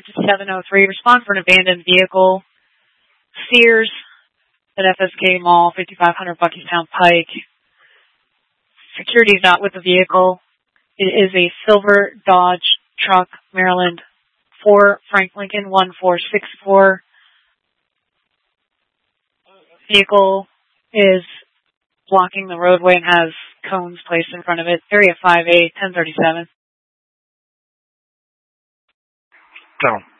703. Respond for an abandoned vehicle. Sears at FSK Mall, 5500 Buckystown Pike. Security is not with the vehicle. It is a silver Dodge truck, Maryland 4 Frank Lincoln 1464. Vehicle is blocking the roadway and has cones placed in front of it. Area 5A, 1037. No.